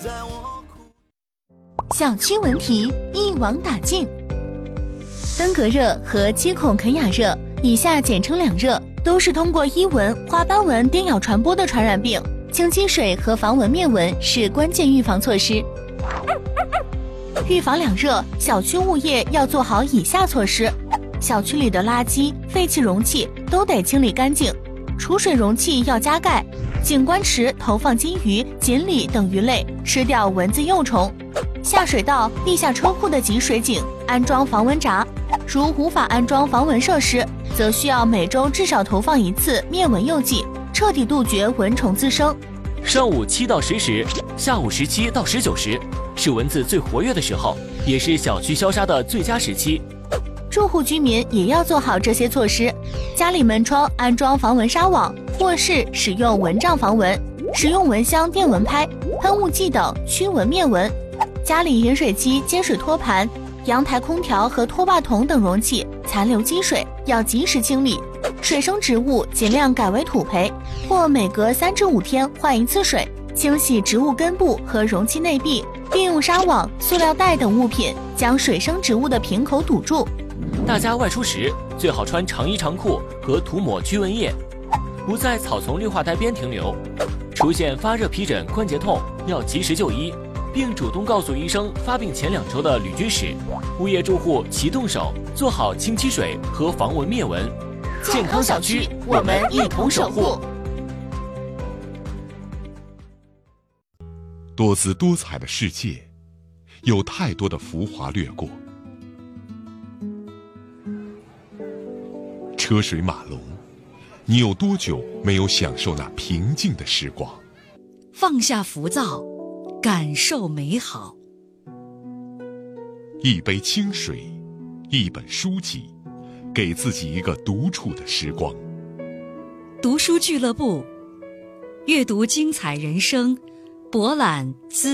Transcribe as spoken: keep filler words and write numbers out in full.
小区文题一网打尽。登革热和七孔肯雅热，以下简称两热，都是通过伊蚊、花斑蚊叮咬传播的传染病。清积水和防蚊灭蚊是关键预防措施。预防两热，小区物业要做好以下措施：小区里的垃圾、废弃容器都得清理干净，储水容器要加盖，景观池投放金鱼、锦鲤等鱼类，吃掉蚊子幼虫。下水道、地下车库的集水井安装防蚊闸，如无法安装防蚊设施，则需要每周至少投放一次灭蚊诱剂，彻底杜绝蚊虫滋生。 上午七到十时，下午十七到十九时，是蚊子最活跃的时候，也是小区消杀的最佳时期。 住户居民也要做好这些措施，家里门窗安装防蚊纱网，卧室使用蚊帐防蚊，使用蚊香、电蚊拍、喷雾剂等驱蚊灭蚊。家里饮水机、接水托盘、阳台空调和拖把桶等容器残留积水要及时清理，水生植物尽量改为土培，或每隔三至五天换一次水，清洗植物根部和容器内壁，并用纱网、塑料袋等物品将水生植物的瓶口堵住。 大家外出时最好穿长衣长裤和涂抹驱蚊液，不在草丛绿化带边停留。出现发热、皮疹、关节痛要及时就医，并主动告诉医生发病前两周的旅居史。物业住户齐动手，做好清积水和防蚊灭蚊。健康小区，我们一同守护。 多姿多彩的世界，有太多的浮华掠过。车水马龙，你有多久没有享受那平静的时光？ 放下浮躁，感受美好。 一杯清水，一本书籍，给自己一个独处的时光。 读书俱乐部，阅读精彩人生，博览资